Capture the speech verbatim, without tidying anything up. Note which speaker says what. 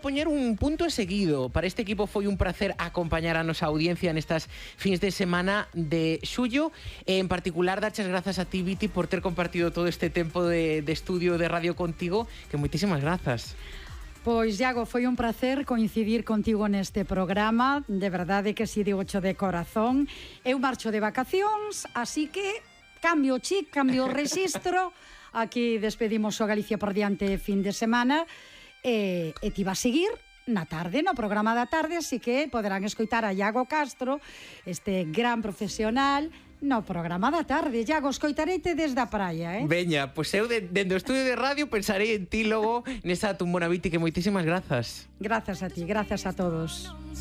Speaker 1: poñer un punto e seguido. Para este equipo foi un placer acompañar a nosa audiencia nestas fins de semana de xullo. En particular, darches grazas a ti, Viti, por ter compartido todo este tempo de, de estudio de radio contigo, que moitísimas grazas.
Speaker 2: Pois, Iago, foi un placer coincidir contigo neste programa. De verdade que si digo cho de corazón. Eu marcho de vacacións, así que cambio chip, cambio registro. Aquí despedimos o Galicia por diante fin de semana. E, e ti vas seguir na tarde, no programa da tarde, así que poderán escoitar a Iago Castro, este gran profesional, no programa da tarde. Iago, escoitareite desde a praia, eh?
Speaker 1: Veña, pois eu de, dende o estudio de radio pensarei en ti logo nesa tumbona, Viti, que moitísimas grazas.
Speaker 2: Grazas a ti, grazas a todos.